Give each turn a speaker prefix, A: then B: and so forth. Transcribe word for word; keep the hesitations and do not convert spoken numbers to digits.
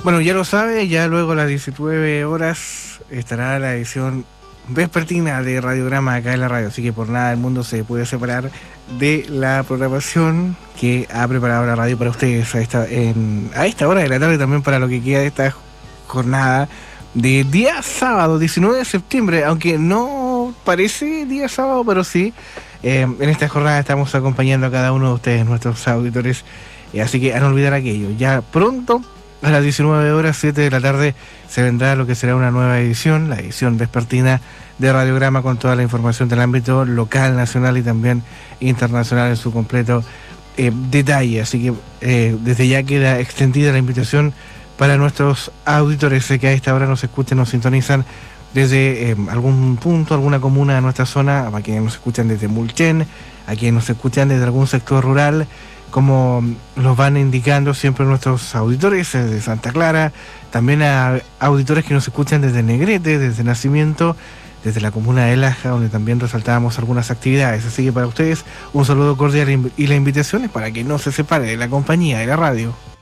A: Bueno, ya lo sabe, ya luego a las diecinueve horas estará la edición vespertina de Radiograma acá en la radio, así que por nada del mundo se puede separar de la programación que ha preparado la radio para ustedes a esta, en, a esta hora de la tarde, también para lo que queda de esta jornada de día sábado, diecinueve de septiembre, aunque no parece día sábado, pero sí, eh, en esta jornada estamos acompañando a cada uno de ustedes, nuestros auditores, eh, así que a no olvidar aquello, ya pronto, a las diecinueve horas, siete de la tarde, se vendrá lo que será una nueva edición, la edición vespertina de Radiograma con toda la información del ámbito local, nacional y también internacional en su completo eh, detalle. Así que eh, desde ya queda extendida la invitación para nuestros auditores que a esta hora nos escuchen, nos sintonizan desde eh, algún punto, alguna comuna de nuestra zona, a quienes nos escuchan desde Mulchen, a quienes nos escuchan desde algún sector rural, como los van indicando siempre nuestros auditores de Santa Clara, también a auditores que nos escuchan desde Negrete, desde Nacimiento, desde la comuna de Laja, donde también resaltábamos algunas actividades. Así que para ustedes un saludo cordial y la invitación es para que no se separe de la compañía de la radio.